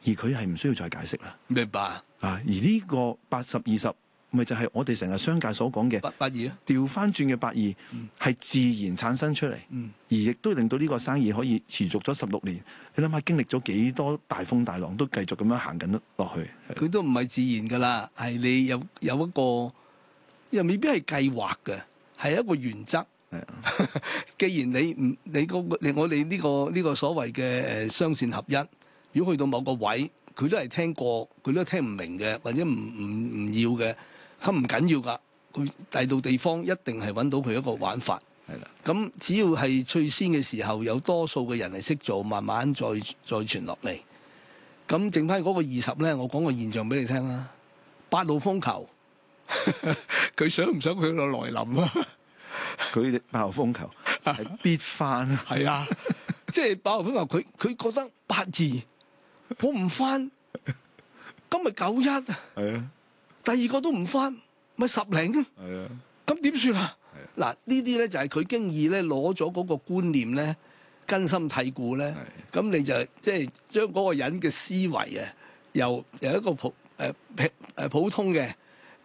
而佢係唔需要再解釋啦。 明白啊，而呢個80-20，咪就係我哋成日商界所講嘅 82啊， 調翻轉嘅82，係自然產生出嚟，而亦都令到呢個生意可以持續咗16年。你諗下，經歷咗幾多大風大浪，都繼續咁樣行緊落去。 佢都唔係自然㗎啦，係你有一個又未必係計劃嘅，係一個原則。既然我哋呢個所謂嘅雙線合一，如果去到某個位，佢都係聽過，佢都聽唔明嘅，或者唔要嘅，咁唔緊要㗎。佢第度地方一定係揾到佢一個玩法。 係啦， 咁只要係最先嘅時候，有多數嘅人係識做，慢慢再傳落嚟。咁剩翻嗰個20咧，我講個現象俾你聽啦。8號風球，佢想唔想佢個來臨啊？ 佢哋8號風球係必翻。 係啊，即係8號風球，佢覺得82，我唔翻，今日91， 係啊， 第二個都唔翻，咪10零， 係啊， 咁點算啊？嗱，呢啲咧就係佢經已咧攞咗嗰個觀念咧根深蒂固咧，咁你就即係將嗰個人嘅思維啊，由一個普通嘅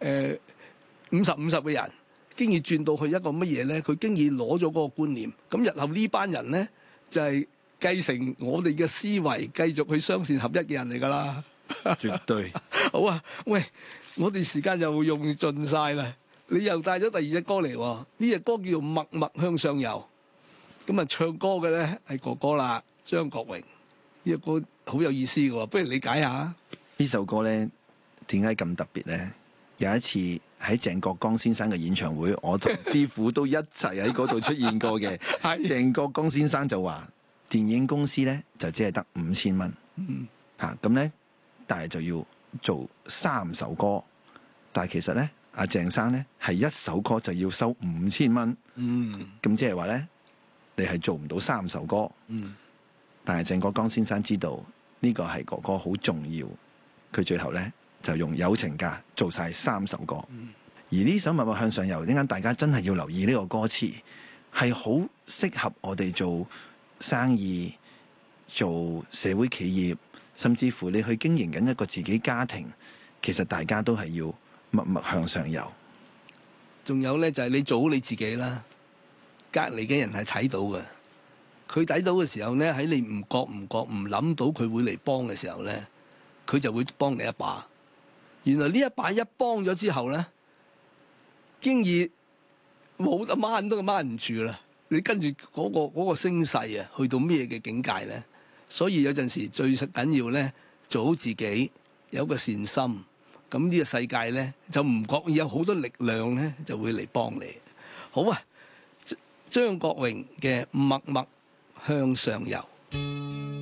50-50嘅人，經已轉到去一個乜嘢咧？佢經已攞咗嗰個觀念，咁日後呢班人咧就係繼承我哋嘅思維，繼續去雙線合一嘅人嚟㗎啦。 絕對。 好啊，喂，我哋時間又用盡晒啦。你又帶咗第二隻歌嚟喎，呢隻歌叫做《默默向上游》，咁啊唱歌嘅咧係哥哥啦，張國榮。呢隻歌好有意思嘅喎，不如你解下。 呢首歌咧點解咁特別咧？有一次喺鄭國江先生嘅演唱會，我同師傅都一齊喺嗰度出現過嘅。鄭國江先生就話：電影公司咧就只係得5000蚊，咁咧，但係就要做3首歌，但係其實咧。阿鄭生咧係一首歌就要收5000蚊，咁即係話咧，你係做唔到3首歌，但係鄭國江先生知道呢個係哥哥好重要，佢最後咧就用友情價做晒3首歌，而呢首《默默向上游》，點解大家真係要留意呢個歌詞，係好適合我哋做生意、做社會企業，甚至乎你去經營緊一個自己家庭，其實大家都係要默默向上游。 仲有咧就係你做好你自己啦，隔離嘅人係睇到嘅，佢睇到嘅時候咧，喺你唔諗到佢會嚟幫嘅時候咧，佢就會幫你一把。原來呢一把一幫咗之後咧，經已冇得掹都掹唔住啦。你跟住嗰個聲勢啊，去到咩嘅境界咧？所以有陣時最緊要咧，做好自己，有個善心。咁呢個世界咧，就唔覺意有好多力量咧，就會嚟幫你。好啊，張國榮嘅《默默向上游》。